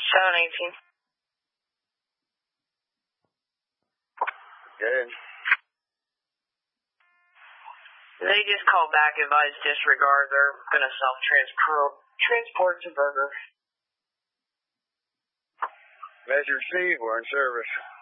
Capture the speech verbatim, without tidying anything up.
seven eighteen. Good. They just called back, advised disregard. They're going to self-transport transport to Burger. Measure C, we're in service.